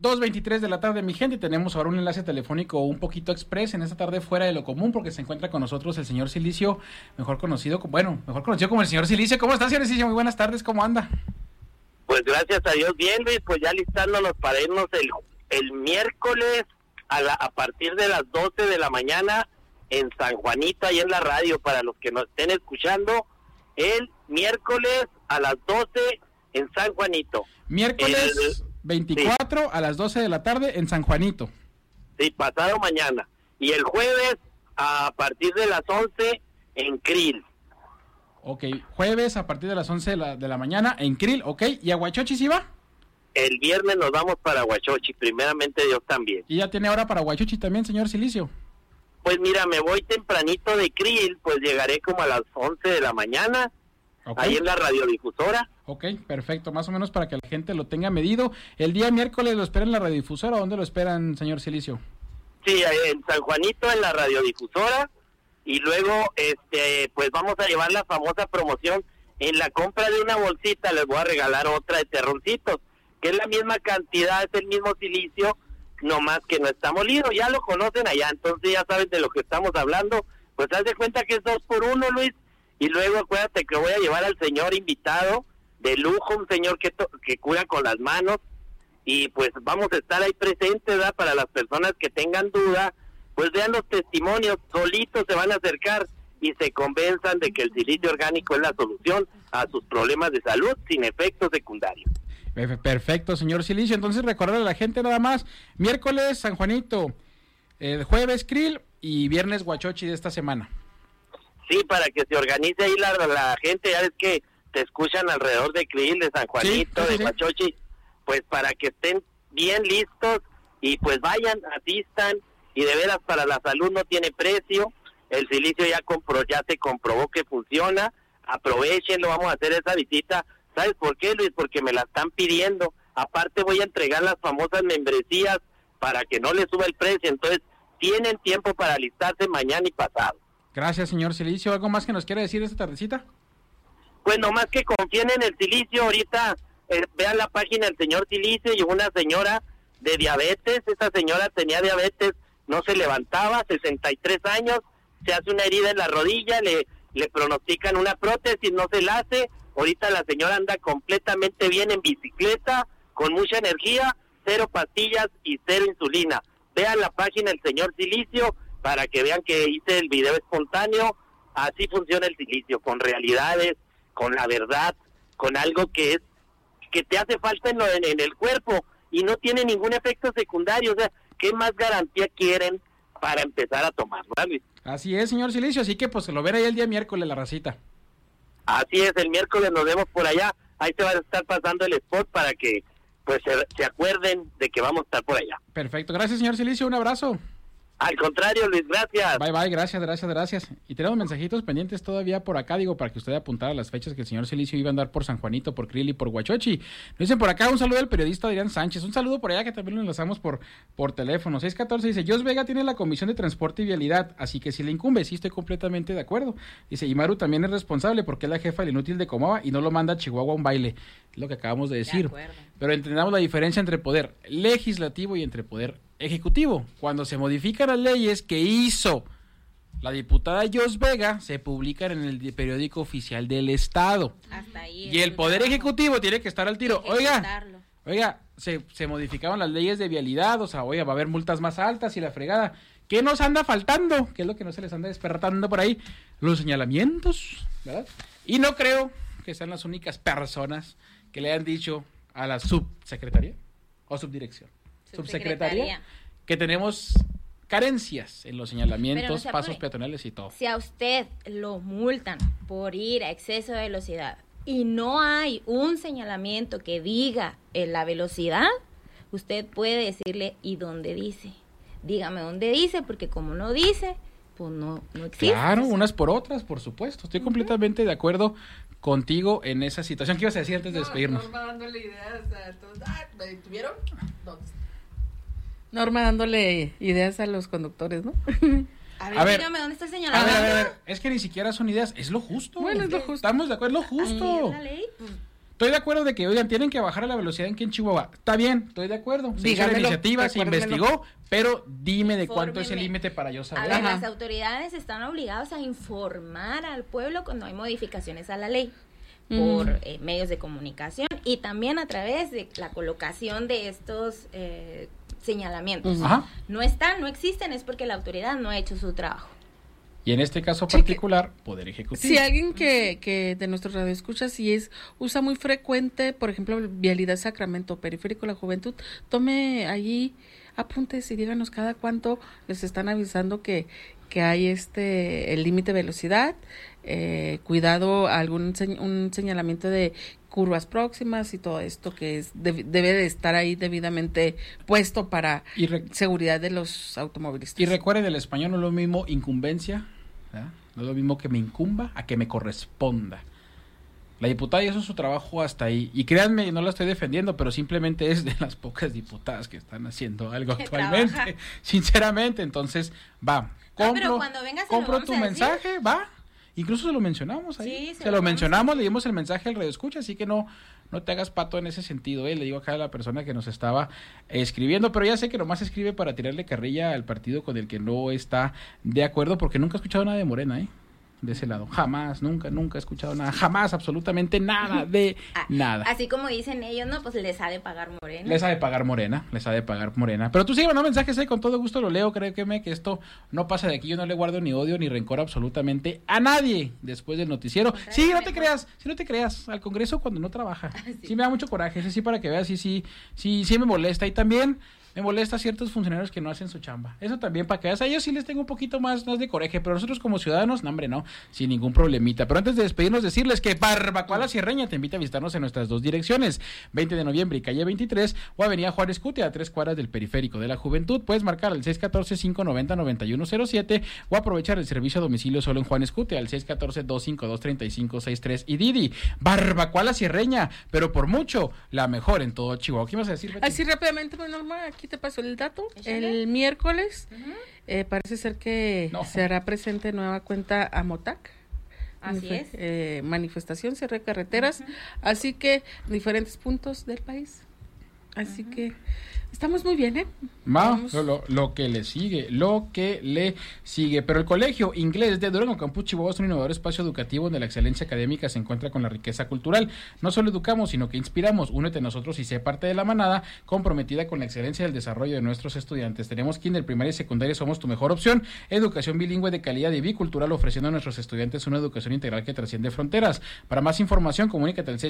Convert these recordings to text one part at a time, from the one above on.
2:23 de la tarde, mi gente. Tenemos ahora un enlace telefónico un poquito express en esta tarde fuera de lo común, porque se encuentra con nosotros el señor Silicio, mejor conocido como el señor Silicio. ¿Cómo está, señor Silicio? Muy buenas tardes, ¿cómo anda? Pues gracias a Dios, bien, Luis, pues ya listándonos para irnos el miércoles a partir de las 12 de la mañana en San Juanito, ahí en la radio, para los que nos estén escuchando, el miércoles a las 12 en San Juanito. Miércoles 24 sí. A las 12 de la tarde en San Juanito. Sí, pasado mañana. Y el jueves a partir de las 11 en Krill. Ok, jueves a partir de las 11 de la mañana en Krill, ok. ¿Y a Huachochi sí va? El viernes nos vamos para Huachochi, primeramente Dios también. ¿Y ya tiene hora para Huachochi también, señor Silicio? Pues mira, me voy tempranito de Krill, pues llegaré como a las 11 de la mañana, okay. Ahí en la radiodifusora. Ok, perfecto, más o menos para que la gente lo tenga medido. El día miércoles lo esperan en la radiodifusora, ¿dónde lo esperan, señor Silicio? Sí, en San Juanito, en la radiodifusora, y luego pues vamos a llevar la famosa promoción. En la compra de una bolsita les voy a regalar otra de terroncitos, que es la misma cantidad, es el mismo silicio, nomás que no está molido. Ya lo conocen allá, entonces ya saben de lo que estamos hablando. Pues haz de cuenta que es 2 por 1, Luis, y luego acuérdate que voy a llevar al señor invitado de lujo, un señor que cura con las manos, y pues vamos a estar ahí presentes, ¿verdad? Para las personas que tengan duda, pues vean los testimonios, solitos se van a acercar y se convenzan de que el silicio orgánico es la solución a sus problemas de salud sin efectos secundarios. Perfecto, señor Silicio. Entonces recordarle a la gente nada más, miércoles San Juanito, el jueves Krill y viernes Huachochi de esta semana. Sí, para que se organice ahí la gente, ya ves que te escuchan alrededor de Krill, de San Juanito, sí. De Huachochi, pues para que estén bien listos y pues vayan, asistan, y de veras para la salud no tiene precio. El silicio ya se comprobó que funciona, aprovechenlo, vamos a hacer esa visita. ¿Sabes por qué, Luis? Porque me la están pidiendo. Aparte voy a entregar las famosas membresías para que no le suba el precio, entonces tienen tiempo para alistarse mañana y pasado. Gracias, señor Silicio. ¿Algo más que nos quiere decir esta tardecita? Pues nomás que confíen en el silicio. Ahorita vean la página del señor Silicio. Y una señora de diabetes, esa señora tenía diabetes, no se levantaba, 63 años, se hace una herida en la rodilla, le pronostican una prótesis, no se la hace. Ahorita la señora anda completamente bien en bicicleta, con mucha energía, 0 pastillas y 0 insulina. Vean la página del señor Silicio para que vean que hice el video espontáneo. Así funciona el silicio, con realidades, con la verdad, con algo que te hace falta en el cuerpo y no tiene ningún efecto secundario. O sea, ¿qué más garantía quieren para empezar a tomarlo, Luis? Así es, señor Silicio, así que pues lo verá ahí el día miércoles la racita. Así es, el miércoles nos vemos por allá, ahí se va a estar pasando el spot para que pues se acuerden de que vamos a estar por allá. Perfecto, gracias, señor Silicio, un abrazo. Al contrario, Luis, gracias. Bye, gracias. Y tenemos mensajitos pendientes todavía por acá, digo, para que usted apuntara las fechas que el señor Silicio iba a andar por San Juanito, por Krill y por Huachochi. Nos dicen por acá, un saludo al periodista Adrián Sánchez, un saludo por allá que también lo enlazamos por teléfono. 614 dice, Jos Vega tiene la Comisión de Transporte y Vialidad, así que si le incumbe, sí estoy completamente de acuerdo. Dice, y Maru también es responsable porque es la jefa del inútil de Comaba y no lo manda a Chihuahua a un baile. Es lo que acabamos de decir. Pero entendamos la diferencia entre poder legislativo y entre poder ejecutivo. Cuando se modifican las leyes que hizo la diputada Jos Vega, se publican en el periódico oficial del Estado. Hasta ahí. Y el poder ejecutivo tiene que estar al tiro. Oiga, se modificaron las leyes de vialidad, o sea, oiga, va a haber multas más altas y la fregada. ¿Qué nos anda faltando? ¿Qué es lo que no se les anda despertando por ahí? Los señalamientos, ¿verdad? Y no creo que sean las únicas personas que le han dicho a la subsecretaría o subdirección. Subsecretaría, que tenemos carencias en los señalamientos, pasos peatonales y todo. Si a usted lo multan por ir a exceso de velocidad y no hay un señalamiento que diga la velocidad, usted puede decirle, ¿y dónde dice? Dígame dónde dice, porque como no dice, pues no existe. Claro, unas por otras, por supuesto. Estoy completamente de acuerdo contigo en esa situación. ¿Qué ibas a decir antes de despedirnos? Norma dándole ideas a todos. ¿Me detuvieron? Norma dándole ideas a los conductores, ¿no? A ver, dígame, ¿dónde está el señalamiento? A ver, es que ni siquiera son ideas, es lo justo. Bueno, es lo justo. Estamos de acuerdo, es lo justo. La ley, pues, Estoy de acuerdo de que, oigan, tienen que bajar la velocidad aquí en Chihuahua. Está bien, estoy de acuerdo. Se hizo la iniciativa, se investigó, pero dime de cuánto es el límite para yo saber. A ver, las autoridades están obligadas a informar al pueblo cuando hay modificaciones a la ley por medios de comunicación y también a través de la colocación de estos señalamientos. No existen, es porque la autoridad no ha hecho su trabajo. Y en este caso particular, Poder Ejecutivo. Si alguien que de nuestros radioescuchas usa muy frecuente, por ejemplo, Vialidad Sacramento, Periférico La Juventud, tome allí apuntes y díganos cada cuánto les están avisando que hay el límite de velocidad, cuidado, un señalamiento de curvas próximas y todo esto que debe de estar ahí debidamente puesto para seguridad de los automovilistas. Y recuerden, el español no es lo mismo incumbencia, ¿verdad? No es lo mismo que me incumba a que me corresponda. La diputada hizo su trabajo hasta ahí. Y créanme, no la estoy defendiendo, pero simplemente es de las pocas diputadas que están haciendo algo actualmente. Trabaja. Sinceramente, entonces, va. Compro tu mensaje, va. Incluso se lo mencionamos ahí. Sí, se lo mencionamos, le dimos el mensaje al radioescucha, así que no te hagas pato en ese sentido. Le digo acá a la persona que nos estaba escribiendo, pero ya sé que nomás escribe para tirarle carrilla al partido con el que no está de acuerdo, porque nunca he escuchado nada de Morena, de ese lado, jamás, nunca he escuchado nada, jamás, absolutamente nada de nada. Así como dicen ellos, ¿no? Pues les ha de pagar Morena. Les ha de pagar Morena. Pero tú sigue mandando mensajes, con todo gusto lo leo, créeme que esto no pasa de aquí, yo no le guardo ni odio ni rencor absolutamente a nadie después del noticiero. Sí, no te creas, al Congreso cuando no trabaja. Sí me da mucho coraje, ese sí, para que veas, sí me molesta, y también me molesta a ciertos funcionarios que no hacen su chamba. Eso también, para que veas, a ellos sí les tengo un poquito más de coraje, pero nosotros como ciudadanos, no, hombre, no, sin ningún problemita. Pero antes de despedirnos, decirles que Barbacoa La Sierreña te invita a visitarnos en nuestras dos direcciones, 20 de noviembre y calle 23, o avenida Juárez Cutia, a 3 cuadras del Periférico de la Juventud. Puedes marcar al 614-590-9107 o aprovechar el servicio a domicilio solo en Juárez Cutia, al 614-252-3563 y Didi. Barbacoa La Sierreña, pero por mucho, la mejor en todo Chihuahua. ¿Qué vas a decir, Betty? Así rápidamente, pues, normal, aquí te paso el dato. El miércoles parece ser que se hará presente nueva cuenta a MOTAC. Así es. Manifestación, cierre de carreteras, así que diferentes puntos del país. Así que estamos muy bien, lo que le sigue. Pero el Colegio Inglés de Durango Campus Chihuahua es un innovador espacio educativo donde la excelencia académica se encuentra con la riqueza cultural. No solo educamos, sino que inspiramos. Únete a nosotros y sé parte de la manada comprometida con la excelencia del desarrollo de nuestros estudiantes. Tenemos kinder, primaria y secundaria, somos tu mejor opción. Educación bilingüe de calidad y bicultural, ofreciendo a nuestros estudiantes una educación integral que trasciende fronteras. Para más información, comunícate al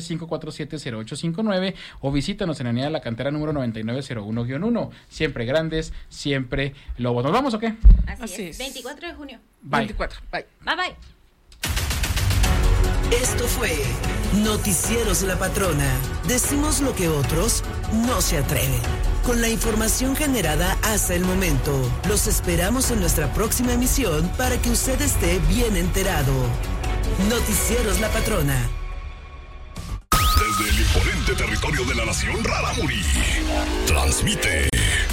614-547-0859 o visítanos en La Cantera número 9901-1. Siempre grandes, siempre lobos. ¿Nos vamos o qué? Así es. 24 de junio. Bye. 24. Bye. Bye. Esto fue Noticieros La Patrona. Decimos lo que otros no se atreven. Con la información generada hasta el momento, los esperamos en nuestra próxima emisión para que usted esté bien enterado. Noticieros La Patrona. Desde el imponente territorio de la nación Rarámuri, transmite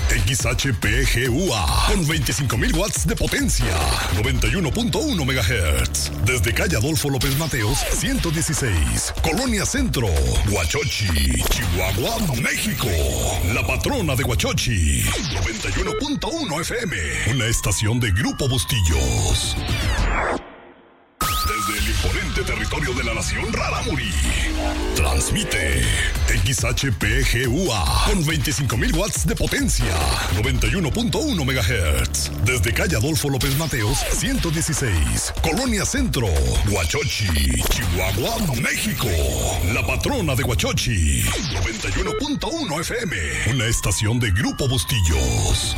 XHPGUA con 25,000 watts de potencia, 91.1 MHz. Desde calle Adolfo López Mateos, 116, Colonia Centro, Huachochi, Chihuahua, México. La patrona de Huachochi, 91.1 FM, una estación de Grupo Bustillos. Desde el imponente territorio de la nación Rarámuri, transmite XHPGUA con 25,000 watts de potencia, 91.1 MHz. Desde calle Adolfo López Mateos, 116, Colonia Centro, Huachochi, Chihuahua, México. La patrona de Huachochi, 91.1 FM, una estación de Grupo Bustillos.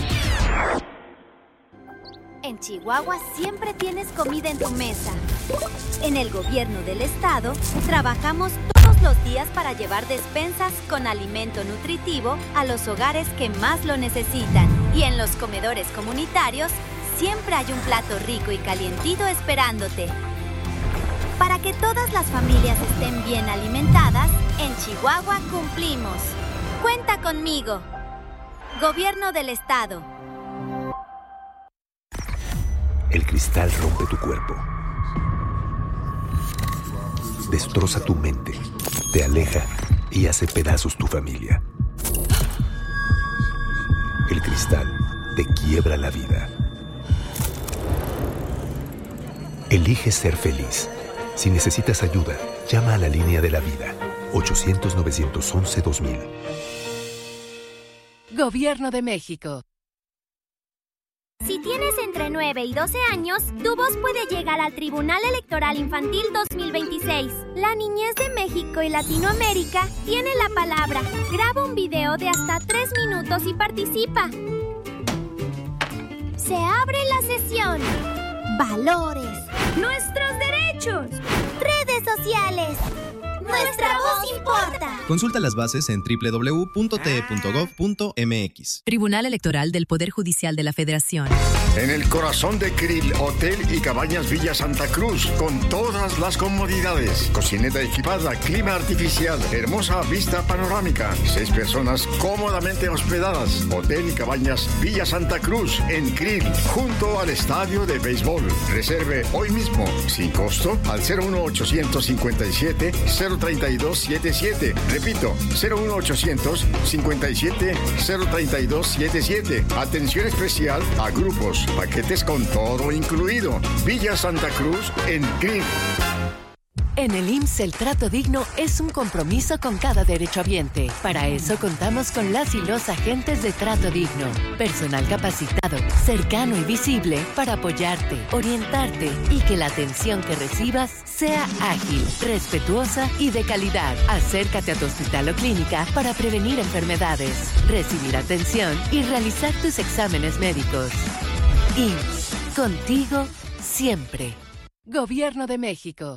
En Chihuahua siempre tienes comida en tu mesa. En el gobierno del estado trabajamos todos los días para llevar despensas con alimento nutritivo a los hogares que más lo necesitan. Y en los comedores comunitarios siempre hay un plato rico y calientito esperándote. Para que todas las familias estén bien alimentadas, en Chihuahua cumplimos. Cuenta conmigo. Gobierno del estado. El cristal rompe tu cuerpo, destroza tu mente, te aleja y hace pedazos tu familia. El cristal te quiebra la vida. Elige ser feliz. Si necesitas ayuda, llama a la línea de la vida. 800-911-2000. Gobierno de México. Si tienes entre 9 y 12 años, tu voz puede llegar al Tribunal Electoral Infantil 2026. La niñez de México y Latinoamérica tiene la palabra. Graba un video de hasta 3 minutos y participa. Se abre la sesión. Valores. Nuestros derechos. Redes sociales. Nuestra voz importa. Consulta las bases en www.te.gov.mx. Tribunal Electoral del Poder Judicial de la Federación. En el corazón de Krill, Hotel y Cabañas Villa Santa Cruz, con todas las comodidades. Cocineta equipada, clima artificial, hermosa vista panorámica. 6 personas cómodamente hospedadas. Hotel y Cabañas Villa Santa Cruz, en Krill, junto al estadio de béisbol. Reserve hoy mismo, sin costo, al 01857-03277. Repito, 01800-57-03277. Atención especial a grupos, paquetes con todo incluido. Villa Santa Cruz, en Krill. En el IMSS, el trato digno es un compromiso con cada derechohabiente. Para eso contamos con las y los agentes de Trato Digno. Personal capacitado, cercano y visible para apoyarte, orientarte y que la atención que recibas sea ágil, respetuosa y de calidad. Acércate a tu hospital o clínica para prevenir enfermedades, recibir atención y realizar tus exámenes médicos. IMSS, contigo siempre. Gobierno de México.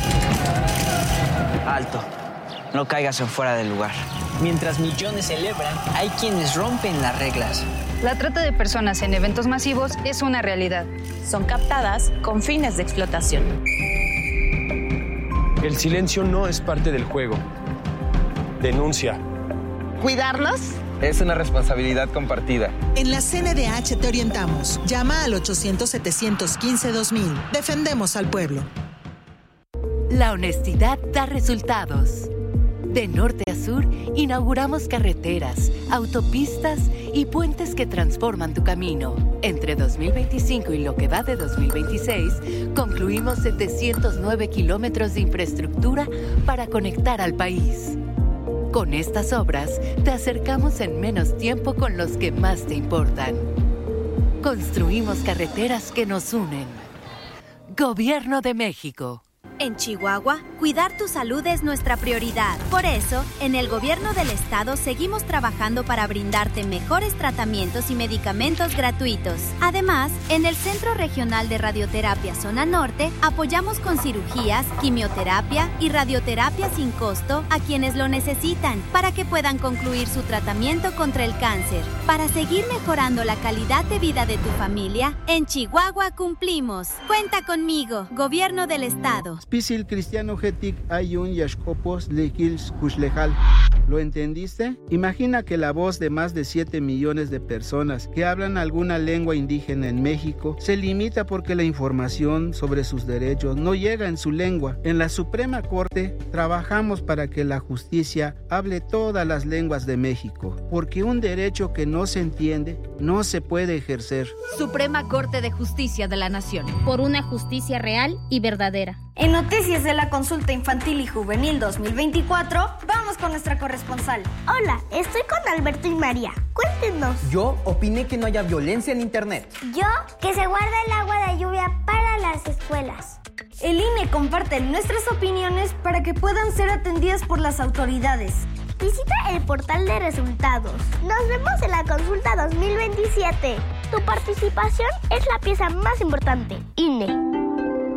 Alto, no caigas en fuera del lugar. Mientras millones celebran, hay quienes rompen las reglas. La trata de personas en eventos masivos es una realidad. Son captadas con fines de explotación. El silencio no es parte del juego. Denuncia. ¿Cuidarlos? Es una responsabilidad compartida. En la CNDH te orientamos. Llama al 800-715-2000. Defendemos al pueblo. La honestidad da resultados. De norte a sur, inauguramos carreteras, autopistas y puentes que transforman tu camino. Entre 2025 y lo que va de 2026, concluimos 709 kilómetros de infraestructura para conectar al país. Con estas obras, te acercamos en menos tiempo con los que más te importan. Construimos carreteras que nos unen. Gobierno de México. En Chihuahua, cuidar tu salud es nuestra prioridad. Por eso, en el Gobierno del Estado seguimos trabajando para brindarte mejores tratamientos y medicamentos gratuitos. Además, en el Centro Regional de Radioterapia Zona Norte, apoyamos con cirugías, quimioterapia y radioterapia sin costo a quienes lo necesitan para que puedan concluir su tratamiento contra el cáncer. Para seguir mejorando la calidad de vida de tu familia, en Chihuahua cumplimos. Cuenta conmigo, Gobierno del Estado. Pisil cristiano getic ayun yashkopos lekils kushlejal. ¿Lo entendiste? Imagina que la voz de más de 7 millones de personas que hablan alguna lengua indígena en México se limita porque la información sobre sus derechos no llega en su lengua. En la Suprema Corte trabajamos para que la justicia hable todas las lenguas de México, porque un derecho que no se entiende no se puede ejercer. Suprema Corte de Justicia de la Nación. Por una justicia real y verdadera. En noticias de la Consulta Infantil y Juvenil 2024, vamos con nuestra corresponsal. Hola, estoy con Alberto y María. Cuéntenos. Yo opiné que no haya violencia en internet. Yo, que se guarda el agua de lluvia para las escuelas. El INE comparte nuestras opiniones para que puedan ser atendidas por las autoridades. Visita el portal de resultados. Nos vemos en la Consulta 2027. Tu participación es la pieza más importante. INE.